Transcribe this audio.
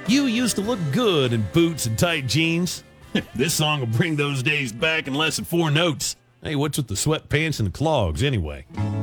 You used to look good in boots and tight jeans. This song will bring those days back in less than 4 notes. Hey, what's with the sweatpants and the clogs anyway?